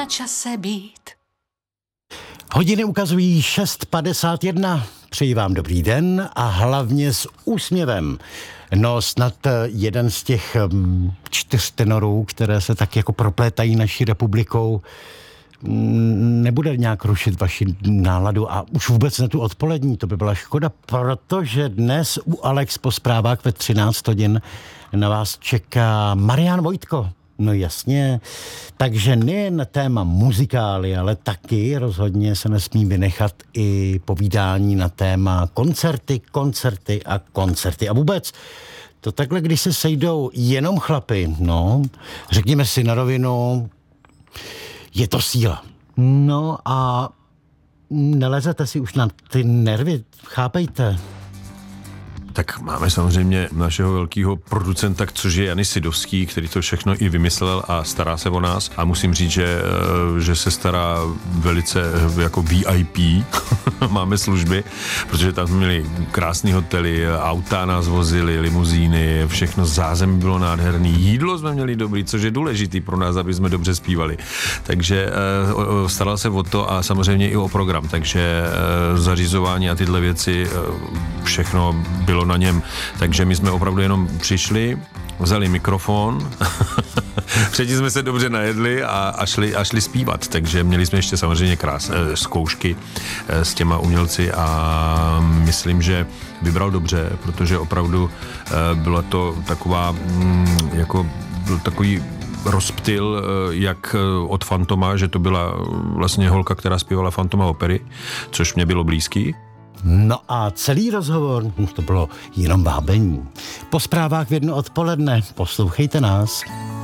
na čase být. Hodiny ukazují 6:51. Přeji vám dobrý den a hlavně s úsměvem. No snad jeden z těch 4 tenorů, které se tak jako proplétají naší republikou, nebude nějak rušit vaši náladu a už vůbec ne tu odpolední, to by byla škoda, protože dnes u Alex po zprávách ve 13 hodin na vás čeká Marián Vojtko. No jasně, takže nejen téma muzikály, ale taky rozhodně se nesmí vynechat i povídání na téma koncerty a vůbec. To takhle, když se sejdou jenom chlapy, no, řekněme si na rovinu, je to síla. No a nelezete si už na ty nervy, chápejte. Tak máme samozřejmě našeho velkého producenta, což je Janis Sidovský, který to všechno i vymyslel a stará se o nás. A musím říct, že se stará velice jako VIP. Máme služby, protože tam jsme měli krásný hotely, auta nás vozili, limuzíny, všechno zázemí bylo nádherný, jídlo jsme měli dobrý, což je důležitý pro nás, aby jsme dobře zpívali. Takže staral se o to a samozřejmě i o program, takže zařizování a tyhle věci, všechno bylo na něm. Takže my jsme opravdu jenom přišli, vzali mikrofon, předtím jsme se dobře najedli a šli zpívat. Takže měli jsme ještě samozřejmě krásné zkoušky s těma umělci a myslím, že vybral dobře, protože opravdu byla to taková jako byl takový rozptyl, jak od Fantoma, že to byla vlastně holka, která zpívala Fantoma opery, což mě bylo blízký. No a celý rozhovor, to bylo jenom vábení. Po zprávách v 1 odpoledne, poslouchejte nás.